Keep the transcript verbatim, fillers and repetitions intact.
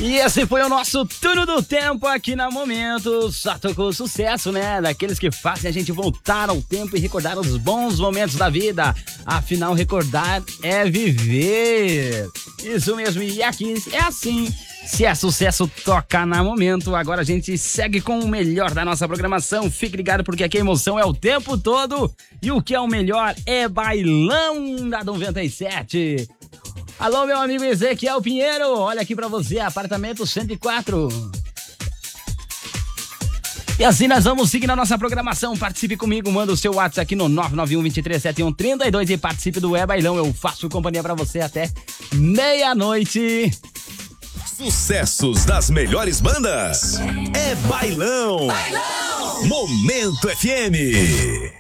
E esse foi o nosso turno do tempo aqui na Momento. Só tocou sucesso, né? Daqueles que fazem a gente voltar ao tempo e recordar os bons momentos da vida. Afinal, recordar é viver. Isso mesmo, e aqui é assim. Se é sucesso, toca na Momento. Agora a gente segue com o melhor da nossa programação. Fique ligado porque aqui a emoção é o tempo todo. E o que é o melhor é bailão da noventa e sete. Alô, meu amigo Ezequiel Pinheiro, olha aqui pra você, apartamento cento e quatro. E assim nós vamos seguir na nossa programação. Participe comigo, manda o seu WhatsApp aqui no nove nove um, dois três sete um, três dois e participe do É Bailão. Eu faço companhia pra você até meia-noite. Sucessos das melhores bandas. É Bailão. Bailão. Momento F M.